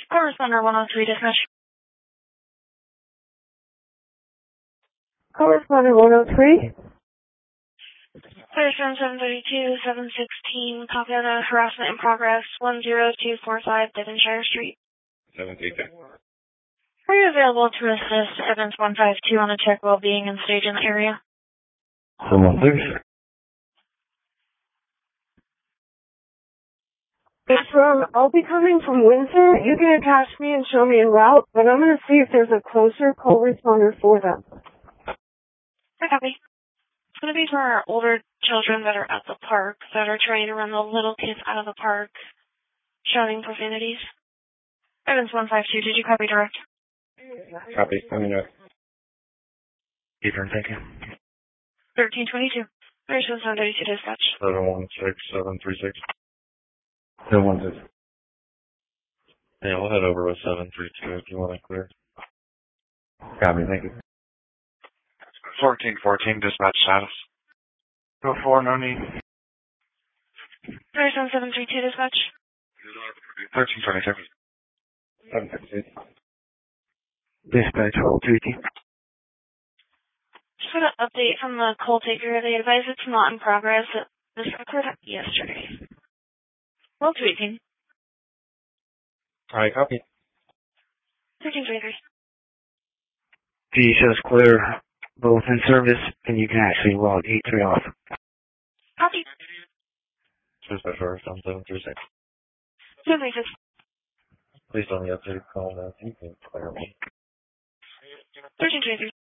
Corresponder 103 dispatch. Corresponder 103. Clearstone 732, 716, copy on a harassment in progress, 10245 Devonshire Street. 732. Are you available to assist Evans 152 on a check well-being and stage in the area? 716. I'll be coming from Windsor. You can attach me and show me en route, but I'm going to see if there's a closer co-responder for them. I copy. It's going to be for our older children that are at the park that are trying to run the little kids out of the park, shouting profanities. Evans 152, did you copy direct? Copy. Let me know. Different, thank you. 1322. There's 732 dispatch. 716, 736. 716. Yeah, we'll head over with 732 if you want to clear. Copy, thank you. 1414 dispatch status. 4, no need. There's 732 dispatch. 1322. 716. Dispatch, hold 3T. Just got an update from the coal taker. They advise it's not in progress. This occurred yesterday. Well, tweaking. Alright, copy. 1323. D shows clear, both in service, and you can actually log 83 off. Copy. Dispatch first on 736. 736. Please don't be updated call now. You can clear me. 1323.